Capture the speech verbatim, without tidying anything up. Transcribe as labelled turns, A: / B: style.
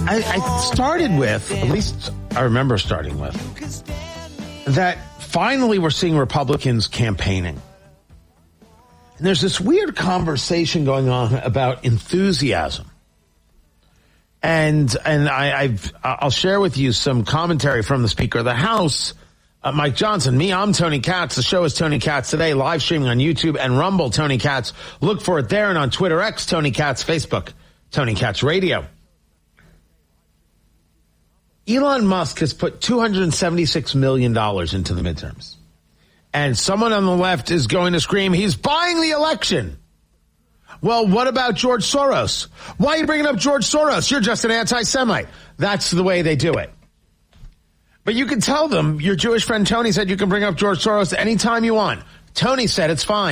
A: I, I started with, at least I remember starting with, that finally we're seeing Republicans campaigning. And there's this weird conversation going on about enthusiasm. And and I, I've, I'll share with you some commentary from the Speaker of the House, uh, Mike Johnson. Me, I'm Tony Katz. The show is Tony Katz Today, live streaming on YouTube and Rumble, Tony Katz. Look for it there, and on Twitter X, Tony Katz, Facebook, Tony Katz Radio. Elon Musk has put two hundred seventy-six million dollars into the midterms. And someone on the left is going to scream, he's buying the election. Well, what about George Soros? Why are you bringing up George Soros? You're just an anti-Semite. That's the way they do it. But you can tell them, your Jewish friend Tony said you can bring up George Soros anytime you want. Tony said it's fine.